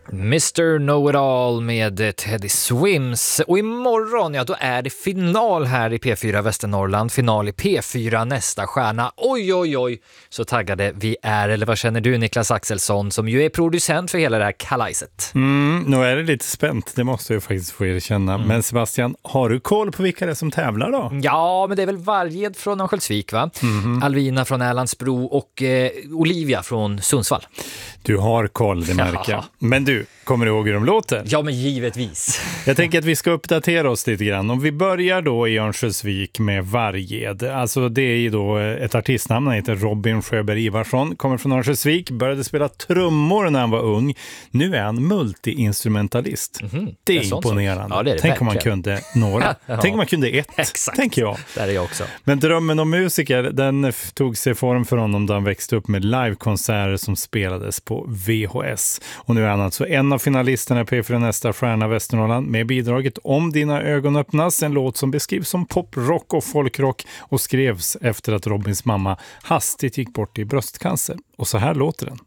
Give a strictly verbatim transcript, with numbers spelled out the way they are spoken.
mister Know-It-All med Teddy Swims. Och imorgon, ja, då är det final här i P fyra Västernorrland. Final i P fyra Nästa stjärna. Oj, oj, oj, så taggade vi är. Eller vad känner du, Niklas Axelsson, som ju är producent för hela det här kalajset? Mm, nu är det lite spänt, det måste jag faktiskt få erkänna. Mm. Men Sebastian, har du koll på vilka det är som tävlar då? Ja, men det är väl Varged från Örnsköldsvik, va? Mm. Alvina från Älandsbro och eh, Olivia från Sundsvall. Du har koll, det märker jag. Men du, kommer du ihåg hur de låter? Ja, men givetvis. Jag tänker att vi ska uppdatera oss lite grann. Om vi börjar då i Örnsköldsvik med Varged. Alltså det är ju då ett artistnamn, han heter Robin Sjöberg Ivarsson. Kommer från Örnsköldsvik, började spela trummor när han var ung. Nu är han multi-instrumentalist. Mm-hmm. Det är, det är imponerande. Ja, det är det. Tänk verkligen. Om man kunde några. Ja. Tänk om man kunde ett. Exakt. Tänker jag. Där är jag också. Men drömmen om musiker, den tog sig form för honom då han växte upp med livekonserter som spelades på V H S. Och nu är han alltså en av finalisterna i P fyra Nästa stjärna Västernorrland med bidraget Om dina ögon öppnas, en låt som beskrivs som poprock och folkrock och skrevs efter att Robins mamma hastigt gick bort i bröstcancer. Och så här låter den.